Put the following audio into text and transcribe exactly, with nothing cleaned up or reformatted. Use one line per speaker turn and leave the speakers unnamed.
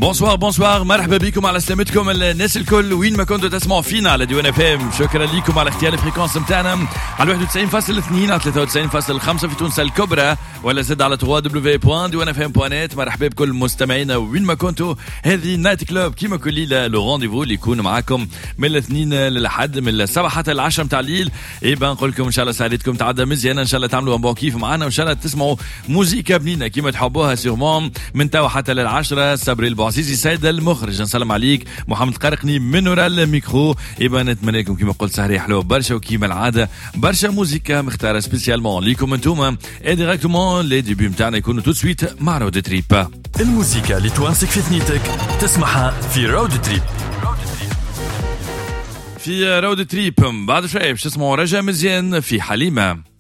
بونسوار بونسوار، مرحبا بكم، على سلامتكم الناس الكل وين ما كنتوا تسمعوا فينا على ديوان اف ام. شكرا لكم على اختيار الفريكونس نتاعنا على واحد وتسعين فاصلة اثنين على ثلاثة وتسعين فاصلة خمسة في تونس الكبرى، ولا زد على دبليو دبليو دبليو دوت ديوان اف ام دوت نت. مرحبا بكل مستمعينا وين ما كنتوا. هذه نايت كلوب كيما كل ليله، لو رونديفو اللي يكون معاكم من الاثنين للحد، من السبعة حتى العشرة متاع الليل. ايبا نقول لكم ان شاء الله سعادتكم تعدى مزيانه، ان شاء الله تعملوا بون كيف معنا، وان شاء الله تسمعوا موسيقى بنينه كيما تحبوها سيغمون من توا حتى للعشرة. صبري البوعزيزي سيد المخرج، نسلم عليك محمد قرقني من وراء الميكرو. ايبا نتمنى لكم كيما قلت سهري حلو برشا، وكيما العاده برشا موسيقى مختاره سبيسيالمون ليكم انتوما. اي ديريكتومون لي ديبي نتاعنا يكونوا تو سويت مع رود تريب.
الموسيقى اللي توانسك في ثنيتك تسمعها في رود تريب.
في رود تريب بعد شوي باش تسمعوا رجا مزيان في حليمه.